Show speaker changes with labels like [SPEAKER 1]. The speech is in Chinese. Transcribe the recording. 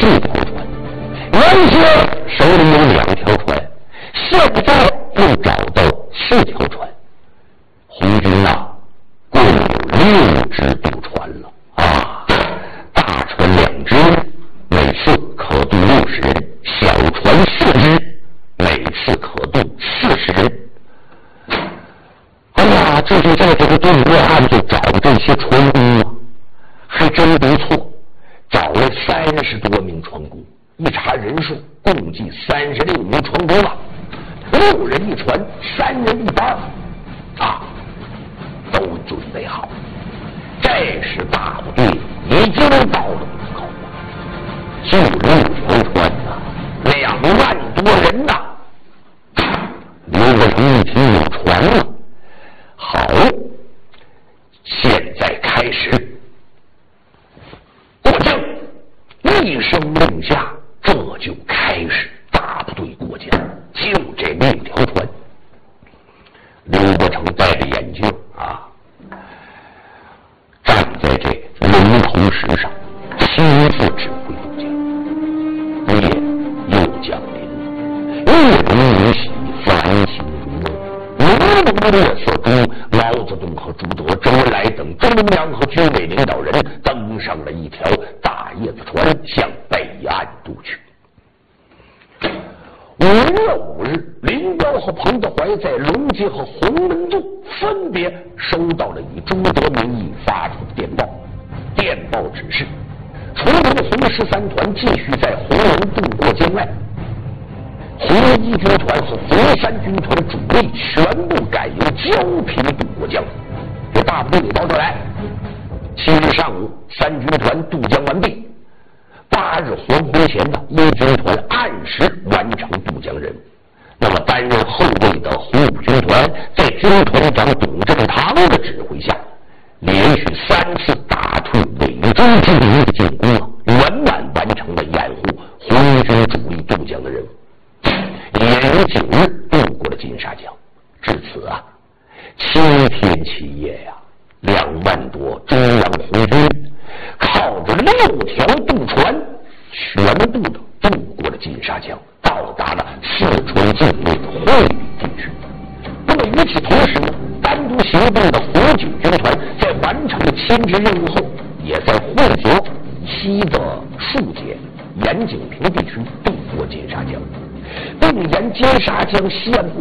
[SPEAKER 1] 4条船，原先手里有2条船，现在又找到4条船。红军呐，共有6只渡船了啊！大船2只，每次可渡60人；小船4只，每次可渡40人。哎呀，这就在这个渡过岸就找这些船工啊，还真不错，找了30多名船工。一查人数，共计36名船工啊，6人一船，3人一班啊，都准备好。这时大部队已经到了门口了，就6条船呐，2万多人呐。刘伯承一听有船了，好，现在开始过江。一声令下，这就开始大部队过江，就这6条船。刘伯承戴着眼镜啊，站在这龙头石上，亲自指挥渡江。夜又降临了，月明如洗，繁星如梦。朦胧的月色中，毛泽东和朱德、周恩来等中央和军委领导人登上了一条大叶子船，向北岸渡去。5月5日，林彪和彭德怀在龙街和红门渡分别收到了以朱德名义发出的电报。电报指示，崇文红13团继续在红门渡过江岸，红1军团和红3军团主力全部改由胶平渡过江。这大部队给报出来，7日上午3军团渡江完毕。8日黄昏前的1军团按时完成渡江任务。那么担任后卫的红5军团在军团长董振堂的指挥下，连续3次打退伪中军营的进攻啊，圆满完成了掩护红军主力渡江的任务。也于9日渡过了金沙江。至此啊，7天7夜呀，2万多中央红军靠着6条渡船，全部的渡过了金沙江，到达了四川境内的会理地区。那么与此同时呢，单独行动的红9军团在完成了牵制任务后，也在会所以西的树节、延景坪地区渡过金沙江，并沿金沙江西岸